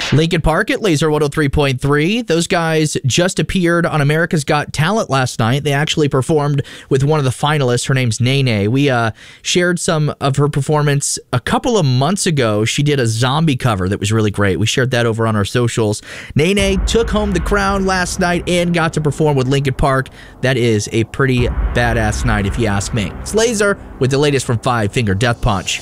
Linkin Park at Laser 103.3. Those guys just appeared on America's Got Talent last night. They actually performed with one of the finalists. Her name's Nene. We shared some of her performance a couple of months ago. She did a zombie cover that was really great. We shared that over on our socials. Nene took home the crown last night and got to perform with Linkin Park. That is a pretty badass night if you ask me. It's Laser with the latest from Five Finger Death Punch.